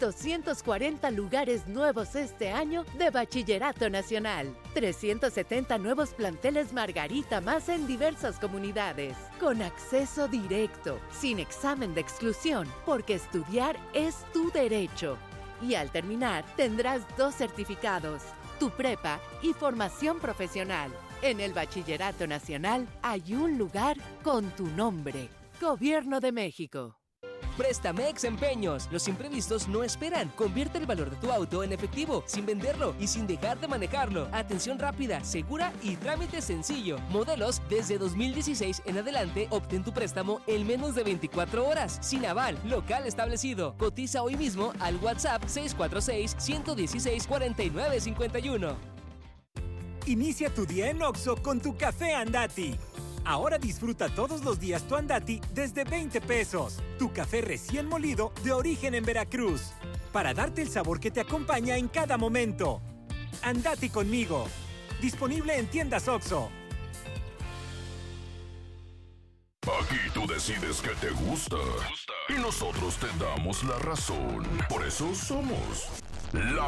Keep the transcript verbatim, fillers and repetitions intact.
doscientos cuarenta lugares nuevos este año de Bachillerato Nacional. trescientos setenta nuevos planteles Margarita más en diversas comunidades. Con acceso directo, sin examen de exclusión, porque estudiar es tu derecho. Y al terminar, tendrás dos certificados, tu prepa y formación profesional. En el Bachillerato Nacional hay un lugar con tu nombre. Gobierno de México. Préstamex Empeños. Los imprevistos no esperan. Convierte el valor de tu auto en efectivo, sin venderlo y sin dejar de manejarlo. Atención rápida, segura y trámite sencillo. Modelos desde dos mil dieciséis en adelante. Obtén tu préstamo en menos de veinticuatro horas. Sin aval, local establecido. Cotiza hoy mismo al WhatsApp seis cuatro seis, uno uno seis, cuatro nueve cinco uno. Inicia tu día en Oxxo con tu café Andati. Ahora disfruta todos los días tu Andati desde veinte pesos. Tu café recién molido de origen en Veracruz. Para darte el sabor que te acompaña en cada momento. Andati conmigo. Disponible en tiendas Oxxo. Aquí tú decides qué te gusta. Y nosotros te damos la razón. Por eso somos la